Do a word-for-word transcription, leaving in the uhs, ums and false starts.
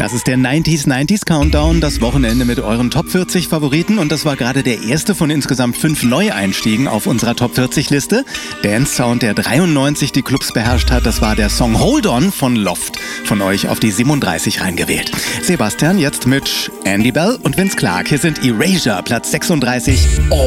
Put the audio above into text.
Das ist der neunziger neunzig Countdown, das Wochenende mit euren Top vierzig Favoriten. Und das war gerade der erste von insgesamt fünf Neueinstiegen auf unserer Top vierzig Liste. Dance Sound, der dreiundneunzig die Clubs beherrscht hat, das war der Song Hold On von Loft. Von euch auf die siebenunddreißig reingewählt. Sebastian, jetzt mit Andy Bell und Vince Clarke. Hier sind Erasure, Platz sechsunddreißig. Oh.